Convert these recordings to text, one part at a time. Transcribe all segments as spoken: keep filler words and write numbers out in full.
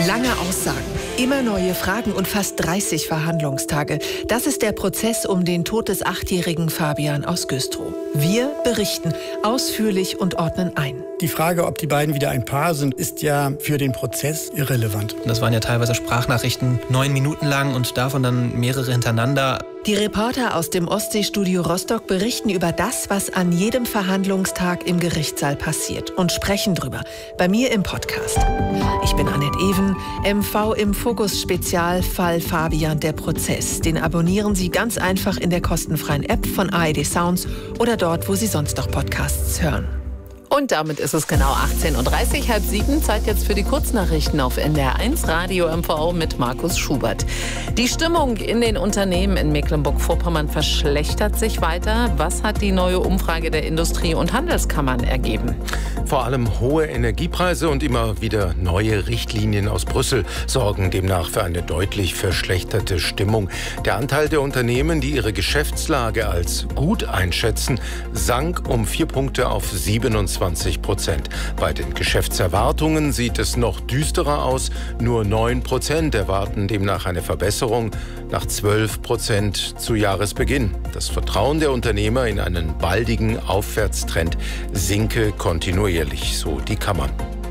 Lange Aussagen, immer neue Fragen und fast dreißig Verhandlungstage. Das ist der Prozess um den Tod des achtjährigen Fabian aus Güstrow. Wir berichten ausführlich und ordnen ein. Die Frage, ob die beiden wieder ein Paar sind, ist ja für den Prozess irrelevant. Das waren ja teilweise Sprachnachrichten, neun Minuten lang und davon dann mehrere hintereinander. Die Reporter aus dem Ostseestudio Rostock berichten über das, was an jedem Verhandlungstag im Gerichtssaal passiert und sprechen drüber. Bei mir im Podcast. Ich bin Annette Even, M V im Fokus Spezial Fall Fabian, der Prozess. Den abonnieren Sie ganz einfach in der kostenfreien App von A R D Sounds oder dort, wo Sie sonst noch Podcasts hören. Und damit ist es genau achtzehn Uhr dreißig, halb sieben. Zeit jetzt für die Kurznachrichten auf N D R eins Radio M V mit Markus Schubert. Die Stimmung in den Unternehmen in Mecklenburg-Vorpommern verschlechtert sich weiter. Was hat die neue Umfrage der Industrie- und Handelskammern ergeben? Vor allem hohe Energiepreise und immer wieder neue Richtlinien aus Brüssel sorgen demnach für eine deutlich verschlechterte Stimmung. Der Anteil der Unternehmen, die ihre Geschäftslage als gut einschätzen, sank um vier Punkte auf siebenundzwanzig Prozent. Bei den Geschäftserwartungen sieht es noch düsterer aus. Nur neun Prozent erwarten demnach eine Verbesserung nach zwölf Prozent zu Jahresbeginn. Das Vertrauen der Unternehmer in einen baldigen Aufwärtstrend sinke kontinuierlich, so die Kammern.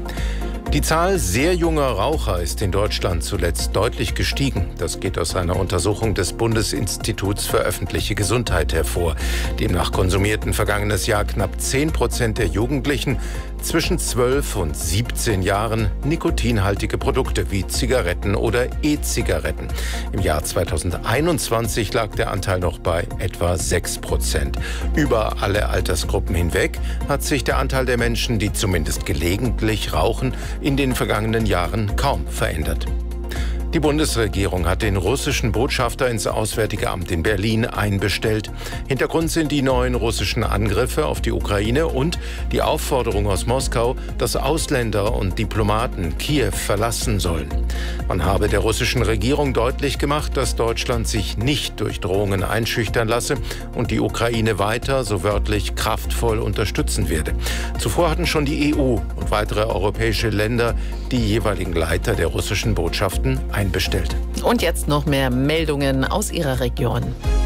Die Zahl sehr junger Raucher ist in Deutschland zuletzt deutlich gestiegen. Das geht aus einer Untersuchung des Bundesinstituts für öffentliche Gesundheit hervor. Demnach konsumierten vergangenes Jahr knapp zehn Prozent der Jugendlichen zwischen zwölf und siebzehn Jahren nikotinhaltige Produkte wie Zigaretten oder E-Zigaretten. Im Jahr zweitausendeinundzwanzig lag der Anteil noch bei etwa sechs Prozent. Über alle Altersgruppen hinweg hat sich der Anteil der Menschen, die zumindest gelegentlich rauchen, in den vergangenen Jahren kaum verändert. Die Bundesregierung hat den russischen Botschafter ins Auswärtige Amt in Berlin einbestellt. Hintergrund sind die neuen russischen Angriffe auf die Ukraine und die Aufforderung aus Moskau, dass Ausländer und Diplomaten Kiew verlassen sollen. Man habe der russischen Regierung deutlich gemacht, dass Deutschland sich nicht durch Drohungen einschüchtern lasse und die Ukraine weiter, so wörtlich, kraftvoll unterstützen werde. Zuvor hatten schon die E U und weitere europäische Länder die jeweiligen Leiter der russischen Botschaften einbestellt. Bestellt. Und jetzt noch mehr Meldungen aus Ihrer Region.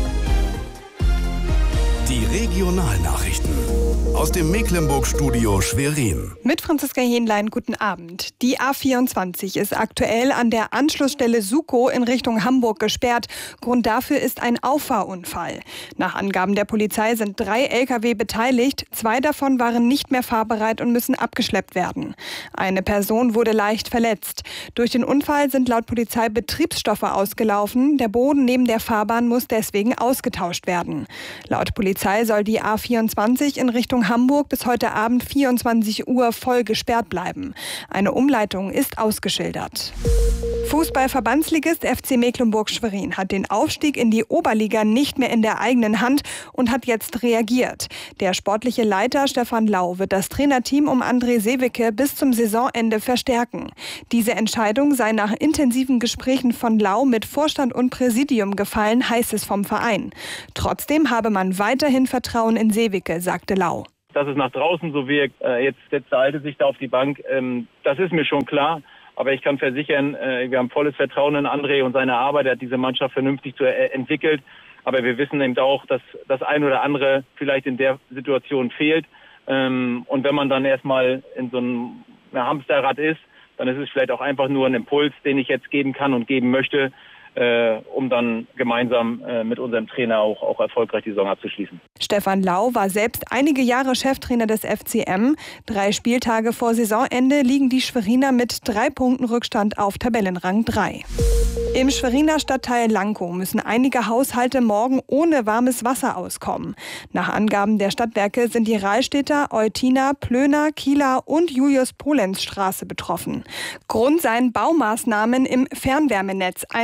Die Regionalnachrichten aus dem Mecklenburg-Studio Schwerin. Mit Franziska Hähnlein, guten Abend. Die A vierundzwanzig ist aktuell an der Anschlussstelle Sukow in Richtung Hamburg gesperrt. Grund dafür ist ein Auffahrunfall. Nach Angaben der Polizei sind drei L K W beteiligt. Zwei davon waren nicht mehr fahrbereit und müssen abgeschleppt werden. Eine Person wurde leicht verletzt. Durch den Unfall sind laut Polizei Betriebsstoffe ausgelaufen. Der Boden neben der Fahrbahn muss deswegen ausgetauscht werden. Laut Polizei soll die A vierundzwanzig in Richtung Hamburg bis heute Abend vierundzwanzig Uhr voll gesperrt bleiben. Eine Umleitung ist ausgeschildert. Fußballverbandsligist F C Mecklenburg-Schwerin hat den Aufstieg in die Oberliga nicht mehr in der eigenen Hand und hat jetzt reagiert. Der sportliche Leiter Stefan Lau wird das Trainerteam um André Sewicke bis zum Saisonende verstärken. Diese Entscheidung sei nach intensiven Gesprächen von Lau mit Vorstand und Präsidium gefallen, heißt es vom Verein. Trotzdem habe man weiterhin Vertrauen in Sewicke, sagte Lau. Dass es nach draußen so wirkt, äh, jetzt setzt der Alte sich da auf die Bank, ähm, das ist mir schon klar. Aber ich kann versichern, äh, wir haben volles Vertrauen in André und seine Arbeit. Er hat diese Mannschaft vernünftig zu, äh, entwickelt. Aber wir wissen eben auch, dass das ein oder andere vielleicht in der Situation fehlt. Ähm, und wenn man dann erstmal in so einem Hamsterrad ist, dann ist es vielleicht auch einfach nur ein Impuls, den ich jetzt geben kann und geben möchte, Äh, um dann gemeinsam äh, mit unserem Trainer auch, auch erfolgreich die Saison abzuschließen. Stefan Lau war selbst einige Jahre Cheftrainer des F C M. Drei Spieltage vor Saisonende liegen die Schweriner mit drei Punkten Rückstand auf Tabellenrang drei. Im Schweriner Stadtteil Lankow müssen einige Haushalte morgen ohne warmes Wasser auskommen. Nach Angaben der Stadtwerke sind die Rahlstädter, Eutiner, Plöner, Kieler und Julius-Polenz-Straße betroffen. Grund seien Baumaßnahmen im Fernwärmenetz. Eine Versorgung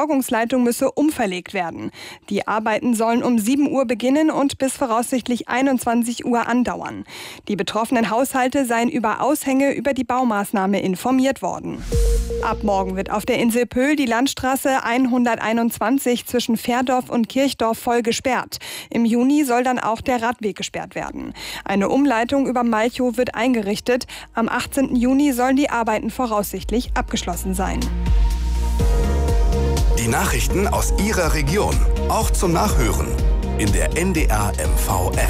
Versorgungsleitung müsse umverlegt werden. Die Arbeiten sollen um sieben Uhr beginnen und bis voraussichtlich einundzwanzig Uhr andauern. Die betroffenen Haushalte seien über Aushänge über die Baumaßnahme informiert worden. Ab morgen wird auf der Insel Pöhl die Landstraße hunderteinundzwanzig zwischen Fährdorf und Kirchdorf voll gesperrt. Im Juni soll dann auch der Radweg gesperrt werden. Eine Umleitung über Malchow wird eingerichtet. Am achtzehnten Juni sollen die Arbeiten voraussichtlich abgeschlossen sein. Die Nachrichten aus Ihrer Region, auch zum Nachhören in der N D R M V App.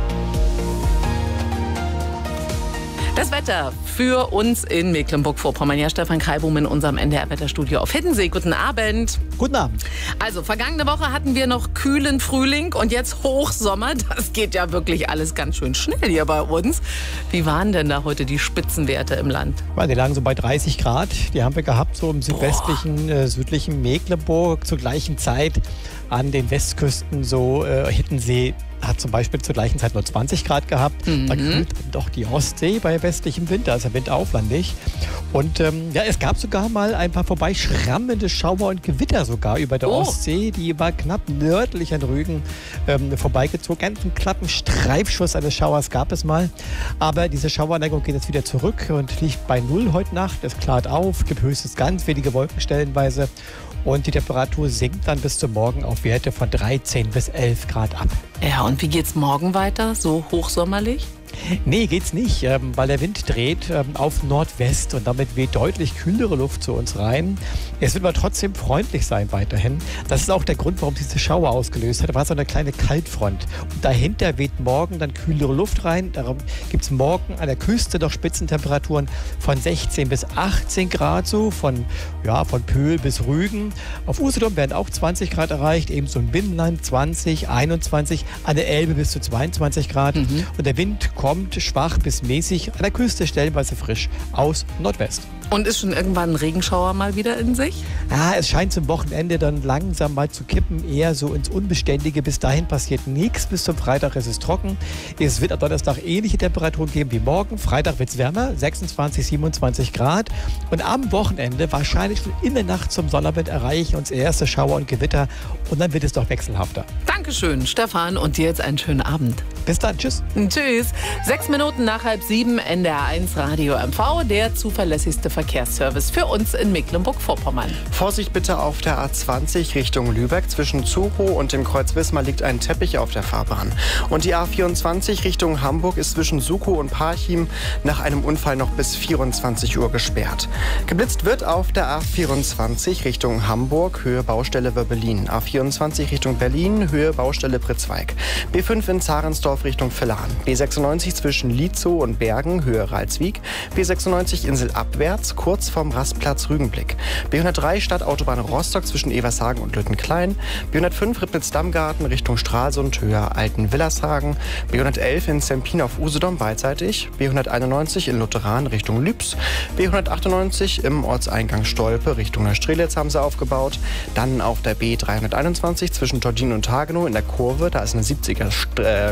Das Wetter für uns in Mecklenburg-Vorpommern. Ja, Stefan Kreibum in unserem N D R-Wetterstudio auf Hiddensee. Guten Abend. Guten Abend. Also, vergangene Woche hatten wir noch kühlen Frühling und jetzt Hochsommer. Das geht ja wirklich alles ganz schön schnell hier bei uns. Wie waren denn da heute die Spitzenwerte im Land? Ja, die lagen so bei dreißig Grad. Die haben wir gehabt so im südwestlichen, äh, südlichen Mecklenburg. Zur gleichen Zeit an den Westküsten, so äh, Hiddensee hat zum Beispiel zur gleichen Zeit nur zwanzig Grad gehabt. Mhm. Da kühlt doch die Ostsee bei westlichem Wind, also windauflandig. Und ähm, ja, es gab sogar mal ein paar vorbeischrammende Schauer und Gewitter sogar über der oh. Ostsee, die über knapp nördlich an Rügen ähm, vorbeigezogen. Ganz einen knappen Streifschuss eines Schauers gab es mal. Aber diese Schauerneigung geht jetzt wieder zurück und liegt bei Null heute Nacht. Es klart auf, gibt höchstens ganz wenige Wolken stellenweise. Und die Temperatur sinkt dann bis zum Morgen auf Werte von dreizehn bis elf Grad ab. Ja, und wie geht's morgen weiter? So hochsommerlich? Nee, geht's nicht, ähm, weil der Wind dreht ähm, auf Nordwest und damit weht deutlich kühlere Luft zu uns rein. Es wird aber trotzdem freundlich sein weiterhin. Das ist auch der Grund, warum diese Schauer ausgelöst hat. Da war so eine kleine Kaltfront. Und dahinter weht morgen dann kühlere Luft rein. Darum gibt es morgen an der Küste noch Spitzentemperaturen von sechzehn bis achtzehn Grad, so von, ja, von Pöhl bis Rügen. Auf Usedom werden auch zwanzig Grad erreicht, ebenso im Binnenland zwanzig, einundzwanzig, an der Elbe bis zu zweiundzwanzig Grad. Mhm. Und der Wind kommt schwach bis mäßig, an der Küste stellenweise frisch aus Nordwest. Und ist schon irgendwann ein Regenschauer mal wieder in sich? Ja, es scheint zum Wochenende dann langsam mal zu kippen, eher so ins Unbeständige. Bis dahin passiert nichts, bis zum Freitag ist es trocken. Es wird am Donnerstag ähnliche Temperaturen geben wie morgen. Freitag wird es wärmer, sechsundzwanzig, siebenundzwanzig Grad. Und am Wochenende, wahrscheinlich schon in der Nacht zum Sonnabend, erreichen uns erste Schauer und Gewitter. Und dann wird es doch wechselhafter. Dankeschön, Stefan. Und dir jetzt einen schönen Abend. Bis dann, tschüss. Tschüss. Sechs Minuten nach halb sieben, N D R eins Radio M V, der zuverlässigste Verkehrsservice für uns in Mecklenburg-Vorpommern. Vorsicht bitte auf der A zwanzig Richtung Lübeck. Zwischen Zuchow und dem Kreuz Wismar liegt ein Teppich auf der Fahrbahn. Und die A vierundzwanzig Richtung Hamburg ist zwischen Sukow und Parchim nach einem Unfall noch bis vierundzwanzig Uhr gesperrt. Geblitzt wird auf der A vierundzwanzig Richtung Hamburg, Höhe Baustelle Wöbbelin. A vierundzwanzig Richtung Berlin, Höhe Baustelle Pritzweig. B fünf in Zarensdorf Richtung Villan. B sechsundneunzig zwischen Lietzow und Bergen, Höhe Ralswiek. B sechsundneunzig Insel abwärts, kurz vom Rastplatz Rügenblick. B hundertdrei Stadtautobahn Rostock zwischen Evershagen und Lüttenklein. B hundertfünf Ribnitz-Dammgarten Richtung Stralsund, Höhe Alten-Willershagen. B hundertelf in Zempin auf Usedom beidseitig. B hunderteinundneunzig in Lutheran Richtung Lübs. B hundertachtundneunzig im Ortseingang Stolpe Richtung Neustrelitz haben sie aufgebaut. Dann auf der B dreihunderteinundzwanzig zwischen Tordin und Hagenow in der Kurve. Da ist eine siebziger St äh,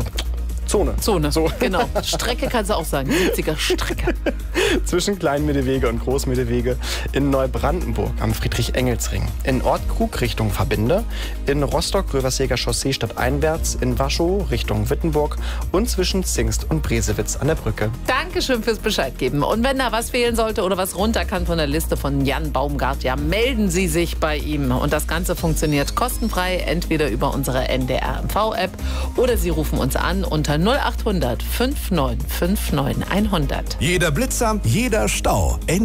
Zone. Zone, so. Genau. Strecke kannst du auch sagen. siebziger Strecke. Zwischen Kleinmiddewege und Großmiddewege in Neubrandenburg am Friedrich-Engels-Ring. In Ortkrug Richtung Verbinde. In Rostock-Röverseger Chaussee stadteinwärts. In Waschow Richtung Wittenburg. Und zwischen Zingst und Bresewitz an der Brücke. Dankeschön fürs Bescheid geben. Und wenn da was fehlen sollte oder was runter kann von der Liste von Jan Baumgart, ja, melden Sie sich bei ihm. Und das Ganze funktioniert kostenfrei, entweder über unsere N D R M V App oder Sie rufen uns an unter null acht hundert fünfundneunzig neun neun hundert. Jeder Blitzer, jeder Stau.